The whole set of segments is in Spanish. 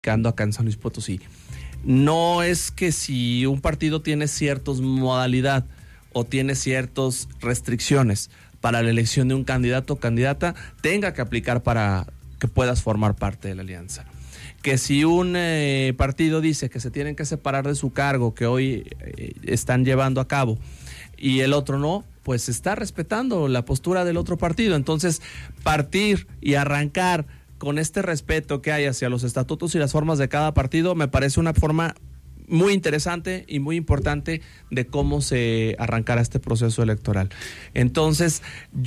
acá en San Luis Potosí. No es que si un partido tiene ciertas modalidad o tiene ciertas restricciones para la elección de un candidato o candidata, tenga que aplicar para que puedas formar parte de la alianza. Que si un partido dice que se tienen que separar de su cargo que hoy están llevando a cabo y el otro no, pues está respetando la postura del otro partido. Entonces, partir y arrancar con este respeto que hay hacia los estatutos y las formas de cada partido me parece una forma muy interesante y muy importante de cómo se arrancará este proceso electoral. Entonces,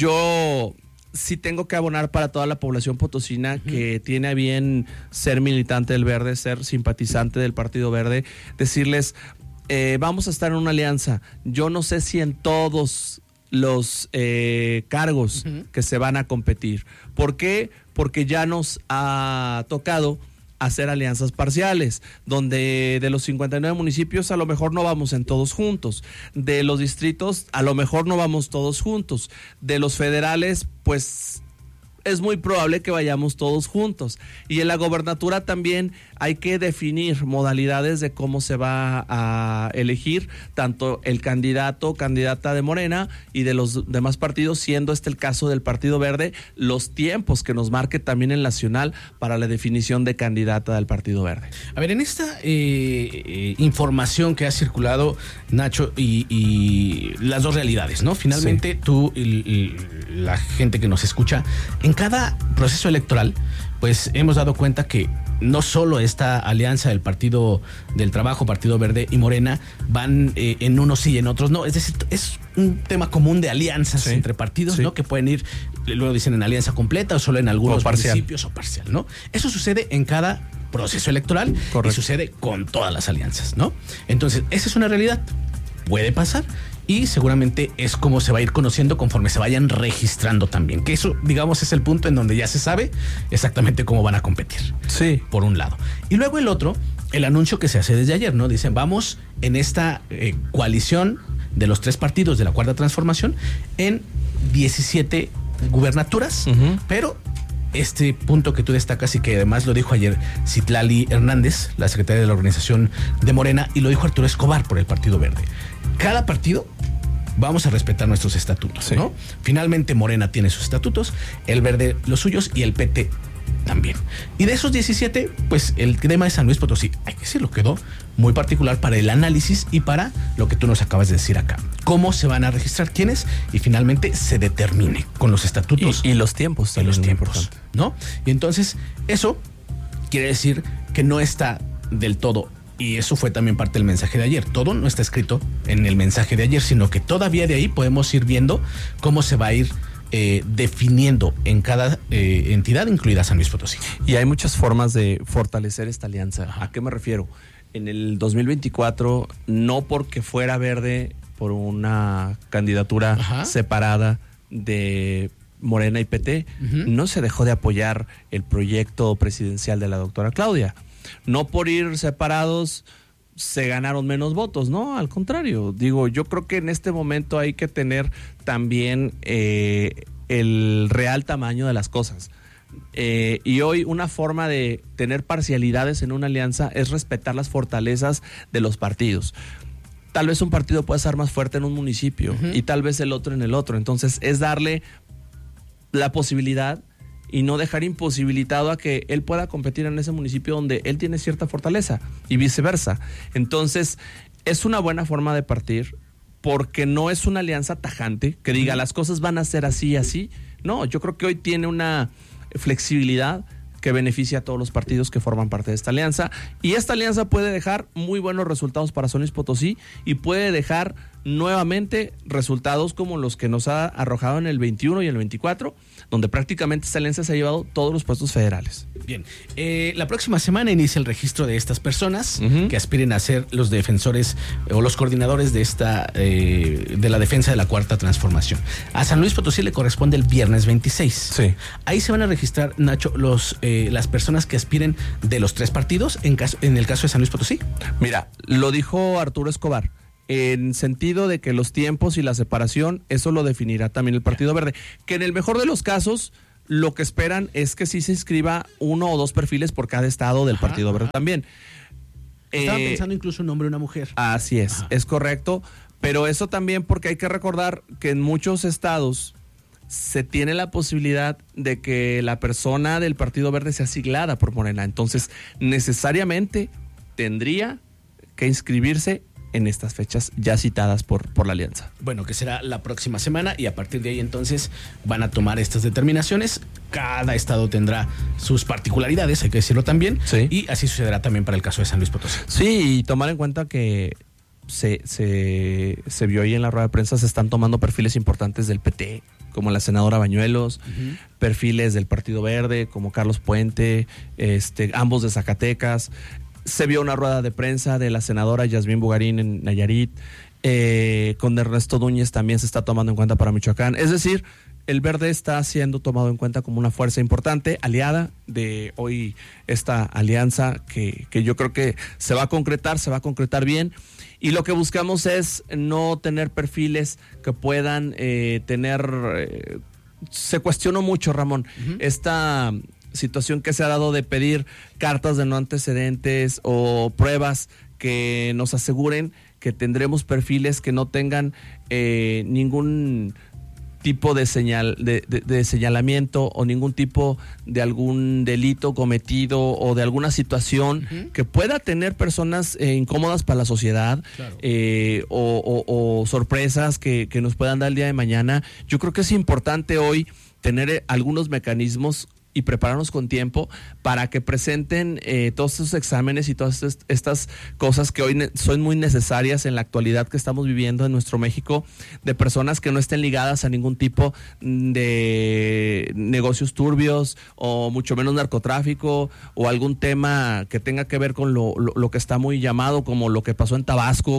yo sí tengo que abonar para toda la población potosina que tiene a bien ser militante del Verde, ser simpatizante del Partido Verde, decirles, vamos a estar en una alianza. Yo no sé si en todos los cargos que se van a competir. ¿Por qué? Porque ya nos ha tocado hacer alianzas parciales, donde de los 59 municipios a lo mejor no vamos en todos juntos, de los distritos a lo mejor no vamos todos juntos, de los federales pues es muy probable que vayamos todos juntos, y en la gobernatura también hay que definir modalidades de cómo se va a elegir tanto el candidato o candidata de Morena y de los demás partidos, siendo este el caso del Partido Verde, los tiempos que nos marque también el nacional para la definición de candidata del Partido Verde. A ver, en esta información que ha circulado, Nacho, y las dos realidades, ¿no? Finalmente, sí, tú y la gente que nos escucha, en cada proceso electoral, pues hemos dado cuenta que no solo esta alianza del Partido del Trabajo, Partido Verde y Morena van en unos sí y en otros no. Es decir, es un tema común de alianzas entre partidos, ¿no? Que pueden ir, luego dicen en alianza completa o solo en algunos municipios o parcial, ¿no? Eso sucede en cada proceso electoral. Correcto. Y sucede con todas las alianzas, ¿no? Entonces, esa es una realidad. Puede pasar. Y seguramente es como se va a ir conociendo conforme se vayan registrando también. Que eso, digamos, es el punto en donde ya se sabe exactamente cómo van a competir. Sí. Por un lado. Y luego el otro, el anuncio que se hace desde ayer, ¿no? Dicen, vamos en esta coalición de los tres partidos de la Cuarta Transformación en 17 gubernaturas, pero este punto que tú destacas y que además lo dijo ayer Citlali Hernández, la secretaria de la organización de Morena, y lo dijo Arturo Escobar por el Partido Verde. Cada partido vamos a respetar nuestros estatutos, ¿no? Finalmente Morena tiene sus estatutos, el Verde los suyos y el PT también. Y de esos 17, pues el tema de San Luis Potosí, hay que decirlo, quedó muy particular para el análisis y para lo que tú nos acabas de decir acá. Cómo se van a registrar quiénes y finalmente se determine con los estatutos. Y los tiempos. Y los tiempos, ¿no? Y entonces eso quiere decir que no está del todo. Y eso fue también parte del mensaje de ayer. Todo no está escrito en el mensaje de ayer, sino que todavía de ahí podemos ir viendo cómo se va a ir definiendo en cada entidad, incluida San Luis Potosí. Y hay muchas formas de fortalecer esta alianza. ¿A qué me refiero? En el 2024, no porque fuera Verde por una candidatura separada de Morena y PT, no se dejó de apoyar el proyecto presidencial de la doctora Claudia. No por ir separados se ganaron menos votos, ¿no? Al contrario, digo, yo creo que en este momento hay que tener también el real tamaño de las cosas. Y hoy una forma de tener parcialidades en una alianza es respetar las fortalezas de los partidos. Tal vez un partido pueda ser más fuerte en un municipio y tal vez el otro en el otro. Entonces es darle la posibilidad y no dejar imposibilitado a que él pueda competir en ese municipio donde él tiene cierta fortaleza y viceversa. Entonces, es una buena forma de partir porque no es una alianza tajante que diga las cosas van a ser así y así. No, yo creo que hoy tiene una flexibilidad que beneficia a todos los partidos que forman parte de esta alianza, y esta alianza puede dejar muy buenos resultados para San Luis Potosí y puede dejar nuevamente resultados como los que nos ha arrojado en el 21 y el 24, donde prácticamente esta alianza se ha llevado todos los puestos federales. Bien, la próxima semana inicia el registro de estas personas que aspiren a ser los defensores o los coordinadores de esta de la defensa de la Cuarta Transformación. A San Luis Potosí le corresponde el viernes 26. Sí. Ahí se van a registrar, Nacho, las personas que aspiren de los tres partidos en el caso de San Luis Potosí. Mira, lo dijo Arturo Escobar, en sentido de que los tiempos y la separación, eso lo definirá también el Partido Verde, que en el mejor de los casos lo que esperan es que sí se inscriba 1 o 2 perfiles por cada estado del Partido Verde también. Estaba pensando incluso un hombre y una mujer. Así es, es correcto, pero eso también porque hay que recordar que en muchos estados se tiene la posibilidad de que la persona del Partido Verde sea siglada por Morena, entonces necesariamente tendría que inscribirse en estas fechas ya citadas por la alianza. Bueno, que será la próxima semana y a partir de ahí entonces van a tomar estas determinaciones. Cada estado tendrá sus particularidades, hay que decirlo también, sí. Y así sucederá también para el caso de San Luis Potosí. Sí, y tomar en cuenta que se vio ahí en la rueda de prensa, se están tomando perfiles importantes del PT, como la senadora Bañuelos, perfiles del Partido Verde, como Carlos Puente, ambos de Zacatecas. Se vio una rueda de prensa de la senadora Yasmín Bugarín en Nayarit, con Ernesto Dúñez también se está tomando en cuenta para Michoacán. Es decir, el Verde está siendo tomado en cuenta como una fuerza importante, aliada de hoy esta alianza que yo creo que se va a concretar bien. Y lo que buscamos es no tener perfiles que puedan tener... se cuestionó mucho, Ramón, esta situación que se ha dado de pedir cartas de no antecedentes o pruebas que nos aseguren que tendremos perfiles que no tengan ningún tipo de señalamiento o ningún tipo de algún delito cometido o de alguna situación que pueda tener personas incómodas para la sociedad, claro. O sorpresas que nos puedan dar el día de mañana. Yo creo que es importante hoy tener algunos mecanismos y prepararnos con tiempo para que presenten todos estos exámenes y todas estas cosas que hoy son muy necesarias en la actualidad que estamos viviendo en nuestro México, de personas que no estén ligadas a ningún tipo de negocios turbios o mucho menos narcotráfico o algún tema que tenga que ver con lo que está muy llamado como lo que pasó en Tabasco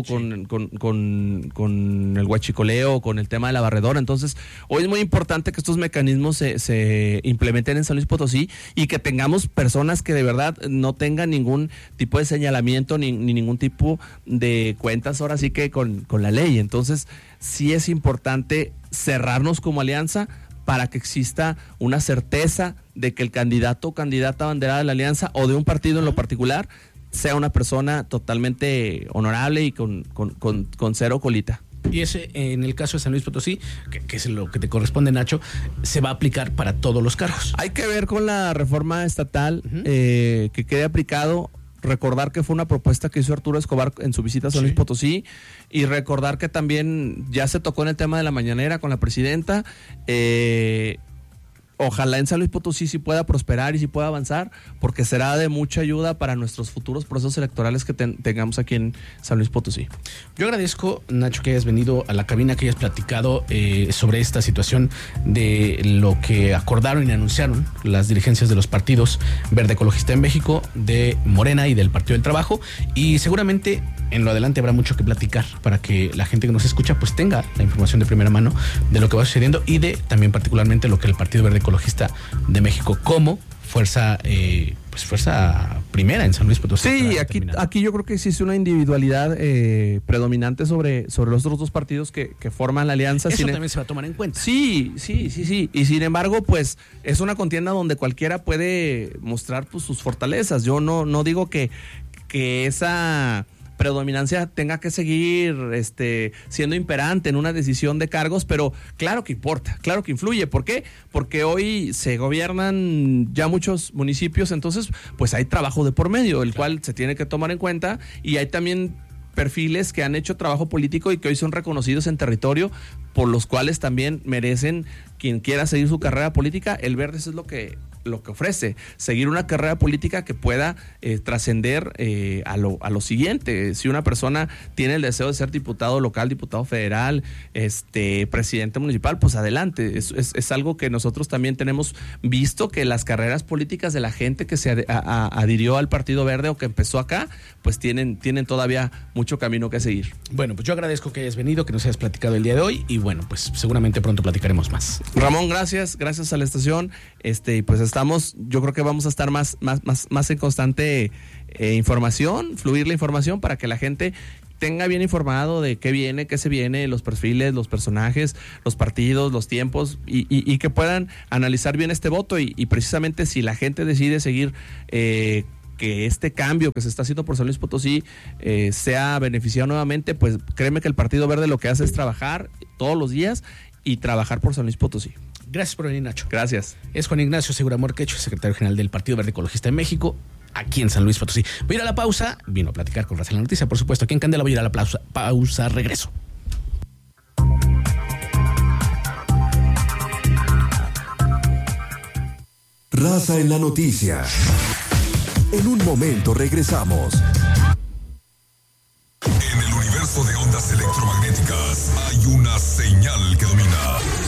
con el huachicoleo, con el tema de la barredora. Entonces, hoy es muy importante que estos mecanismos se implementen en San Luis Potosí y que tengamos personas que de verdad no tengan ningún tipo de señalamiento ni ningún tipo de cuentas ahora sí que con la ley. Entonces sí es importante cerrarnos como alianza para que exista una certeza de que el candidato o candidata abanderada de la alianza o de un partido en lo particular sea una persona totalmente honorable y con cero colita. Y ese, en el caso de San Luis Potosí, que es lo que te corresponde, Nacho, se va a aplicar para todos los cargos. Hay que ver con la reforma estatal que quede aplicado. Recordar que fue una propuesta que hizo Arturo Escobar en su visita a San Luis Potosí y recordar que también ya se tocó en el tema de la mañanera con la presidenta. Ojalá en San Luis Potosí sí pueda prosperar y sí pueda avanzar, porque será de mucha ayuda para nuestros futuros procesos electorales que tengamos aquí en San Luis Potosí. Yo agradezco, Nacho, que hayas venido a la cabina, que hayas platicado sobre esta situación de lo que acordaron y anunciaron las dirigencias de los partidos Verde Ecologista en México, de Morena y del Partido del Trabajo, y seguramente en lo adelante habrá mucho que platicar para que la gente que nos escucha pues tenga la información de primera mano de lo que va sucediendo y de también particularmente lo que el Partido Verde Ecologista de México como fuerza primera en San Luis Potosí. Sí, aquí yo creo que existe una individualidad predominante sobre los otros dos partidos que forman la alianza. Eso también se va a tomar en cuenta. Sí. Y sin embargo, pues es una contienda donde cualquiera puede mostrar pues, sus fortalezas. Yo no digo que esa predominancia tenga que seguir siendo imperante en una decisión de cargos, pero claro que importa, claro que influye. ¿Por qué? Porque hoy se gobiernan ya muchos municipios, entonces pues hay trabajo de por medio, el cual se tiene que tomar en cuenta, y hay también perfiles que han hecho trabajo político y que hoy son reconocidos en territorio, por los cuales también merecen quien quiera seguir su carrera política. El Verde eso es lo que ofrece, seguir una carrera política que pueda trascender a lo siguiente. Si una persona tiene el deseo de ser diputado local, diputado federal, presidente municipal, pues adelante. Es algo que nosotros también tenemos visto, que las carreras políticas de la gente que se adhirió al Partido Verde o que empezó acá, pues tienen todavía mucho camino que seguir. Bueno, pues yo agradezco que hayas venido, que nos hayas platicado el día de hoy, y bueno, pues seguramente pronto platicaremos más. Ramón, gracias a la estación, pues yo creo que vamos a estar más en constante información, fluir la información para que la gente tenga bien informado de qué viene, qué se viene, los perfiles, los personajes, los partidos, los tiempos, y que puedan analizar bien este voto y precisamente si la gente decide seguir que este cambio que se está haciendo por San Luis Potosí sea beneficiado nuevamente, pues créeme que el Partido Verde lo que hace es trabajar todos los días y trabajar por San Luis Potosí. Gracias por venir, Nacho. Gracias. Es Juan Ignacio Segura Morquecho, secretario general del Partido Verde Ecologista de México, aquí en San Luis Potosí. Voy a ir a la pausa, vino a platicar con Raza en la Noticia, por supuesto, aquí en Candela. Voy a ir a la pausa, regreso. Raza en la Noticia. En un momento regresamos. En el universo de ondas electromagnéticas hay una señal que domina.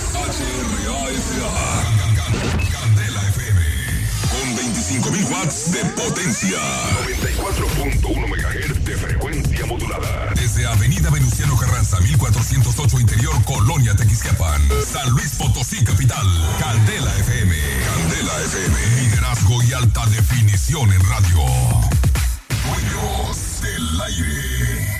HRASA. Candela FM. Con 25.000 watts de potencia. 94.1 MHz de frecuencia modulada. Desde Avenida Venustiano Carranza, 1408 Interior, Colonia Tequisquiapan. San Luis Potosí, capital. Candela FM. Candela FM. Liderazgo y alta definición en radio. Dueños del aire.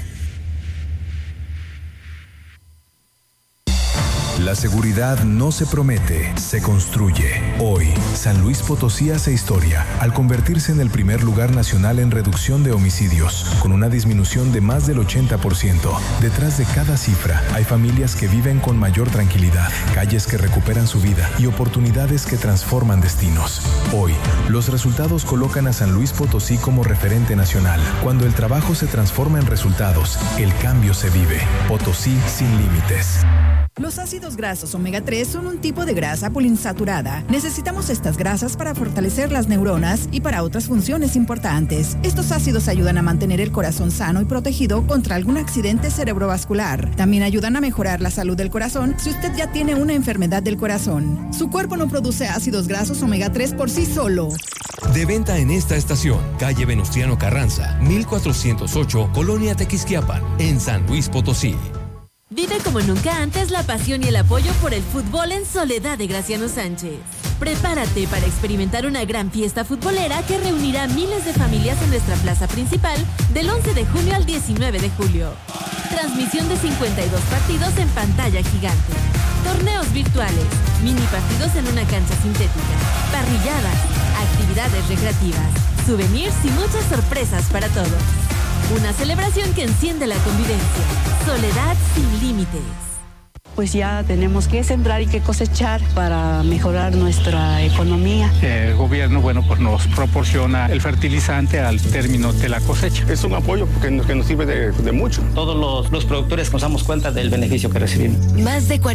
La seguridad no se promete, se construye. Hoy, San Luis Potosí hace historia al convertirse en el primer lugar nacional en reducción de homicidios, con una disminución de más del 80%. Detrás de cada cifra, hay familias que viven con mayor tranquilidad, calles que recuperan su vida y oportunidades que transforman destinos. Hoy, los resultados colocan a San Luis Potosí como referente nacional. Cuando el trabajo se transforma en resultados, el cambio se vive. Potosí sin límites. Los ácidos grasos omega 3 son un tipo de grasa poliinsaturada. Necesitamos estas grasas para fortalecer las neuronas y para otras funciones importantes. Estos ácidos ayudan a mantener el corazón sano y protegido contra algún accidente cerebrovascular. También ayudan a mejorar la salud del corazón si usted ya tiene una enfermedad del corazón. Su cuerpo no produce ácidos grasos omega 3 por sí solo. De venta en esta estación, calle Venustiano Carranza, 1408, Colonia Tequisquiapan, en San Luis Potosí. Vive como nunca antes la pasión y el apoyo por el fútbol en Soledad de Graciano Sánchez. Prepárate para experimentar una gran fiesta futbolera que reunirá a miles de familias en nuestra plaza principal del 11 de junio al 19 de julio. Transmisión de 52 partidos en pantalla gigante. Torneos virtuales, mini partidos en una cancha sintética, parrilladas, actividades recreativas, souvenirs y muchas sorpresas para todos. Una celebración que enciende la convivencia. Soledad sin límites. Pues ya tenemos que sembrar y que cosechar para mejorar nuestra economía. El gobierno, pues nos proporciona el fertilizante al término de la cosecha. Es un apoyo que nos sirve de mucho. Todos los productores nos damos cuenta del beneficio que recibimos. Más de